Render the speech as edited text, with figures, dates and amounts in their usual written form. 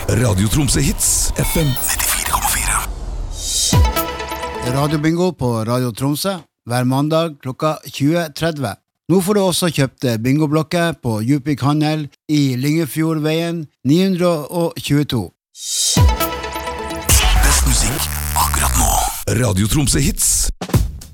Radio Tromsø Hits FM 94,4. Radio Bingo på Radio Tromsø hver mandag klokka 20:30. Nå får du også kjøpt bingoblokker på Djupvik Handel i Lyngefjordveien 922. Best musikk akkurat nå. Radio Tromsø Hits.